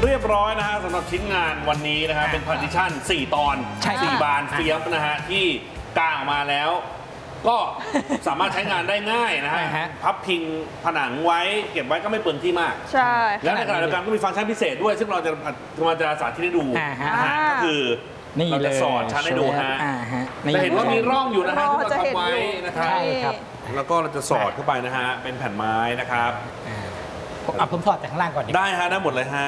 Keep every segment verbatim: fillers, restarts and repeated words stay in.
เรียบร้อยนะฮะสำหรับชิ้นงานวันนี้นะฮะเป็นพาร์ติชันสี่ตอนสี่บานเฟียบนะฮะที่กางออกมาแล้วก็สามารถใช้งานได้ง่ายนะฮะพับพิงผนังไว้เก็บไว้ก็ไม่เปลืองที่มากใช่แล้วในขณะเดียวกันก็มีฟังก์ชันพิเศษด้วยซึ่งเราจะเราจะสาธิตให้ดูนะฮะก็คือเราจะสอดชั้นให้ดูฮะจะเห็นว่ามีร่องอยู่นะฮะที่เราทำไว้นะครับแล้วก็เราจะสอดเข้าไปนะฮะเป็นแผ่นไม้นะครับเอาผมถอดจากข้างล่างก่อนได้ฮะได้หมดเลยฮะ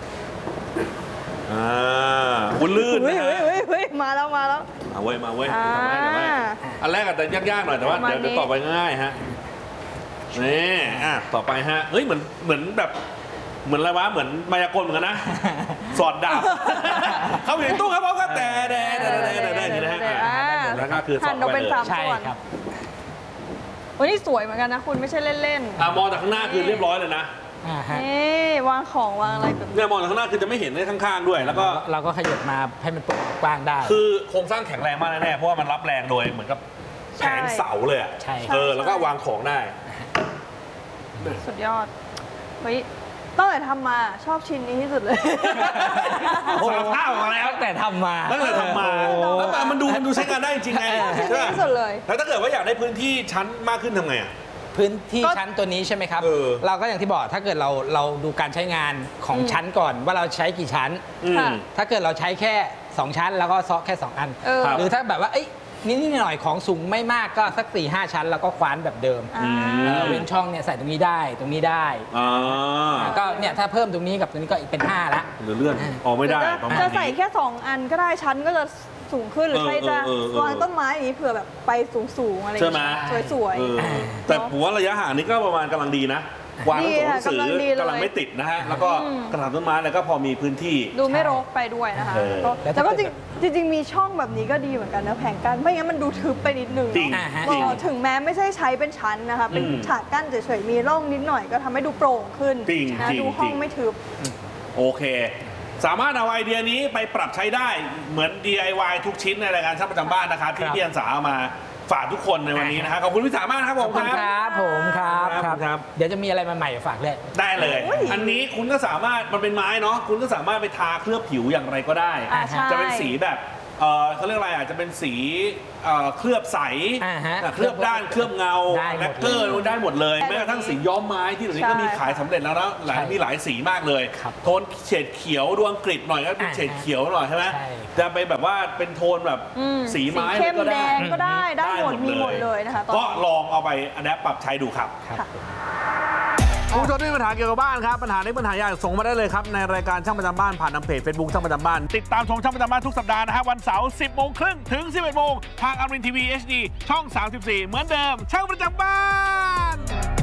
อ่าวุ้นลื่นนะฮะเฮ้ยมาแล้วมาแล้วมาเว้ยมาเว้ยอันแรกอาจจะยากๆหน่อยแต่ว่าเดี๋ยวเดี๋ยวต่อไปง่ายฮะนี่อ่ะต่อไปฮะเฮ้ยเหมือนเหมือนแบบเหมือนอะไรวะเหมือนมายากลเหมือนกันนะสอดดาบเขาอยู่ในตู้ครับเขาก็แต่แต่แต่แต่แต่แต่นี่นะฮะแล้วก็คือสอดไปเลยใช่ครับวันนี้สวยเหมือนกันนะคุณไม่ใช่เล่นๆอ่ะมองจากข้างหน้าคือเรียบร้อยเลยนะนี่วางของวางอะไรแบบเนี่ยมองจากข้างหน้าคือจะไม่เห็นได้ข้างๆด้วยแล้วก็เราก็ขยับมาให้มันกว้างได้คือโครงสร้างแข็งแรงมากแน่ๆเพราะว่ามันรับแรงโดยเหมือนกับแผงเสาเลยอ่ะใช่เออแล้วก็วางของได้สุดยอดเฮ้ยตั้งแต่ทำมาชอบชิ้นนี้ที่สุดเลยโอ้โหข้าวมาแล้วแต่ทำมาตั้งแต่ทำมาแล้วมันดูมันดูใช้งานได้จริงไงใช่ไหมที่สุดเลยแล้วถ้าเกิดว่าอยากได้พื้นที่ชั้นมากขึ้นทำไงอ่ะพื้นที่ชั้นตัวนี้ใช่ไหมครับเราก็อย่างที่บอกถ้าเกิดเราเราดูการใช้งานของชั้นก่อนว่าเราใช้กี่ชั้นถ้าเกิดเราใช้แค่สองชั้นแล้วก็ซ้อแค่สองอันหรือถ้าแบบว่านิดนิดหน่อยของสูงไม่มากก็สักสี่ห้าชั้นแล้วก็คว้านแบบเดิมเว้นช่องเนี่ยใส่ตรงนี้ได้ตรงนี้ได้ก็เนี่ยถ้าเพิ่มตรงนี้กับตรงนี้ก็อีกเป็นห้าละหรือเลื่อนออกไม่ได้จะใส่แค่สองอันก็ได้ชั้นก็จะสูงขึ้นหรือใครจะวางต้นไม้อย่างนี้เผื่อแบบไปสูงๆอะไรสวยๆแต่ผมว่าระยะห่างนี้ก็ประมาณกำลังดีนะวางหนังสือกำลังไม่ติดนะฮะแล้วก็กระถางต้นไม้แล้วก็พอมีพื้นที่ดูไม่รกไปด้วยนะคะแต่ก็จริงๆมีช่องแบบนี้ก็ดีเหมือนกันนะแผงกั้นไม่งั้นมันดูทึบไปนิดนึงถึงแม้ไม่ใช่ใช้เป็นชั้นนะคะเป็นฉากกั้นเฉยๆมีร่องนิดหน่อยก็ทำให้ดูโปร่งขึ้นนะดูห้องไม่ทึบโอเคสามารถเอาไอเดียนี้ไปปรับใช้ได้เหมือน ดี ไอ วาย ทุกชิ้นในรายการช่างประจำบ้านนะครับที่พี่อันสาเอามาฝากทุกคนในวันนี้นะครับขอบคุณพี่สามากครับผมครับผมครับครับเดี๋ยวจะมีอะไรใหม่ๆฝากเลยได้เลยอันนี้คุณก็สามารถมันเป็นไม้เนาะคุณก็สามารถไปทาเคลือบผิวอย่างไรก็ได้จะเป็นสีแบบเขาเรียกอะไรอ่ะจะเป็นสีเคลือบใสเคลือบด้านเคลือบเงาแลกเกอร์ได้หมดเลยแม้กระทั่งสีย้อมไม้ที่ตอนนี้ก็มีขายสำเร็จแล้วนะหลายมีหลายสีมากเลยโทนเฉดเขียวดวงกรีดหน่อยก็เป็นเฉดเขียวหน่อยใช่ไหมจะไปแบบว่าเป็นโทนแบบสีไม้ก็ได้ก็ได้ได้หมดมีหมดเลยนะคะก็ลองเอาไปอัดแอปปรับใช้ดูครับผู้ชมที่มีปัญหาเกี่ยวกับบ้านครับปัญหาในปัญหาใหญ่ส่งมาได้เลยครับในรายการช่างประจำบ้านผ่านทางเพจ Facebook ช่างประจำบ้านติดตามชมช่างประจำบ้านทุกสัปดาห์นะฮะวันเสาร์ สิบโมงครึ่งถึง สิบเอ็ดโมงทางอมรินทร์ทีวี เอช ดี ช่องสามสิบสี่เหมือนเดิมช่างประจำบ้าน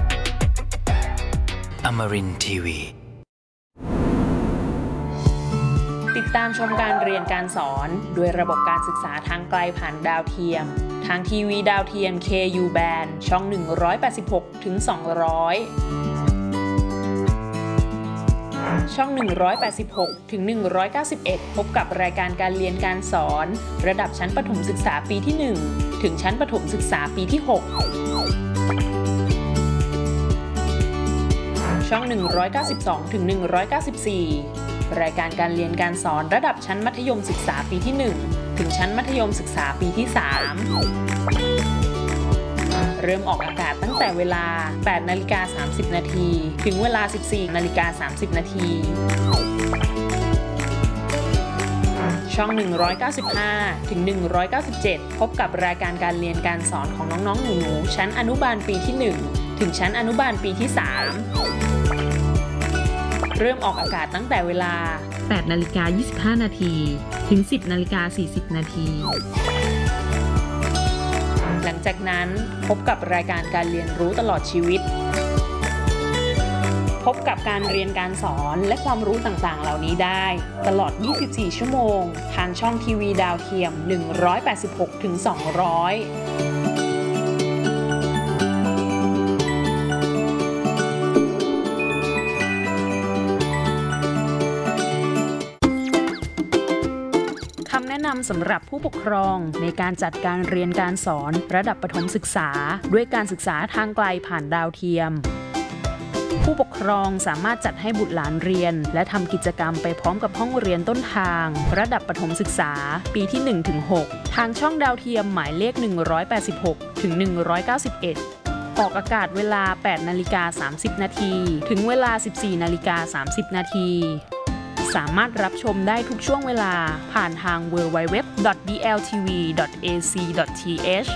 อมรินทร์ทีวีติดตามชมการเรียนการสอนด้วยระบบการศึกษาทางไกลผ่านดาวเทียมทางทีวีดาวเทียม เค ยู Band ช่อง หนึ่งร้อยแปดสิบหกถึงสองร้อยช่อง หนึ่งร้อยแปดสิบหกถึงหนึ่งร้อยเก้าสิบเอ็ด พบกับรายการการเรียนการสอนระดับชั้นประถมศึกษาปีที่ หนึ่ง ถึงชั้นประถมศึกษาปีที่ หก ช่อง หนึ่งร้อยเก้าสิบสองถึงหนึ่งร้อยเก้าสิบสี่ รายการการเรียนการสอนระดับชั้นมัธยมศึกษาปีที่ หนึ่ง ถึงชั้นมัธยมศึกษาปีที่ สาม เริ่มออกอากาศตั้งแต่เวลา แปดนาฬิกาสามสิบนาทีถึงเวลา สิบสี่นาฬิกาสามสิบนาทีช่อง หนึ่งร้อยเก้าสิบห้าถึงหนึ่งร้อยเก้าสิบเจ็ด พบกับรายการการเรียนการสอนของน้องๆหนูๆชั้นอนุบาลปีที่ หนึ่ง ถึงชั้นอนุบาลปีที่ สาม เริ่มออกอากาศตั้งแต่เวลา แปดนาฬิกายี่สิบห้านาทีถึง สิบนาฬิกาสี่สิบนาทีหลังจากนั้นพบกับรายการการเรียนรู้ตลอดชีวิตพบกับการเรียนการสอนและความรู้ต่างๆเหล่านี้ได้ตลอดยี่สิบสี่ชั่วโมงทางช่องทีวีดาวเทียม หนึ่งร้อยแปดสิบหกถึงสองร้อยแนะนำสำหรับผู้ปกครองในการจัดการเรียนการสอนระดับประถมศึกษาด้วยการศึกษาทางไกลผ่านดาวเทียมผู้ปกครองสามารถจัดให้บุตรหลานเรียนและทำกิจกรรมไปพร้อมกับห้องเรียนต้นทางระดับประถมศึกษาปีที่ หนึ่งถึงหก ทางช่องดาวเทียมหมายเลข หนึ่งร้อยแปดสิบหก ถึง หนึ่งร้อยเก้าสิบเอ็ด ออกอากาศเวลา แปดนาฬิกาสามสิบ นาที ถึงเวลา สิบสี่นาฬิกาสามสิบ นาที สามารถรับชมได้ทุกช่วงเวลาผ่านทาง ดับเบิลยู ดับเบิลยู ดับเบิลยู ดอท บี แอล ที วี ดอท เอ ซี ดอท ที เอช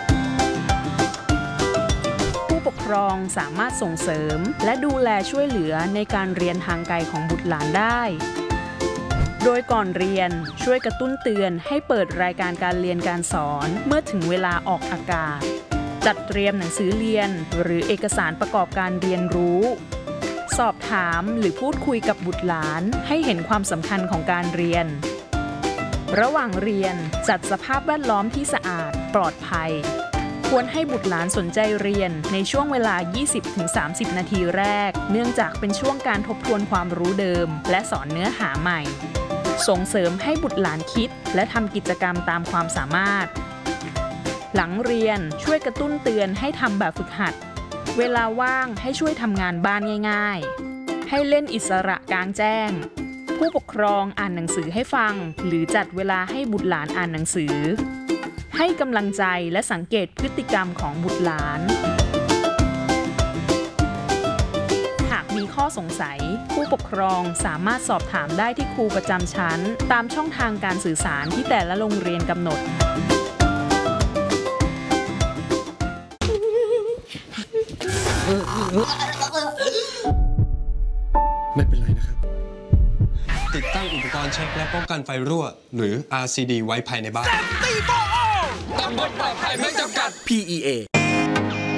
ผู้ปกครองสามารถส่งเสริมและดูแลช่วยเหลือในการเรียนทางไกลของบุตรหลานได้ โดยก่อนเรียนช่วยกระตุ้นเตือนให้เปิดรายการการเรียนการสอนเมื่อถึงเวลาออกอากาศ จัดเตรียมหนังสือเรียนหรือเอกสารประกอบการเรียนรู้ สอบถามหรือพูดคุยกับบุตรหลานให้เห็นความสำคัญของการเรียน ระหว่างเรียนจัดสภาพแวดล้อมที่สะอาดปลอดภัยควรให้บุตรหลานสนใจเรียนในช่วงเวลา ยี่สิบถึงสามสิบ นาทีแรกเนื่องจากเป็นช่วงการทบทวนความรู้เดิมและสอนเนื้อหาใหม่ส่งเสริมให้บุตรหลานคิดและทำกิจกรรมตามความสามารถหลังเรียนช่วยกระตุ้นเตือนให้ทำแบบฝึกหัดเวลาว่างให้ช่วยทำงานบ้านง่ายๆให้เล่นอิสระกลางแจ้งผู้ปกครองอ่านหนังสือให้ฟังหรือจัดเวลาให้บุตรหลานอ่านหนังสือให้กำลังใจและสังเกตพฤติกรรมของบุตรหลานหากมีข้อสงสัยผู้ปกครองสามารถสอบถามได้ที่ครูประจำชั้นตามช่องทางการสื่อสารที่แต่ละโรงเรียนกำหนดไม่เป็นไรนะครับ ติดตั้งอุปกรณ์เช็คและป้องกันไฟรั่วหรือ อาร์ ซี ดี ไว้ภายในบ้านตำบลปลอดภัยไม่จำกัดพี อี เอ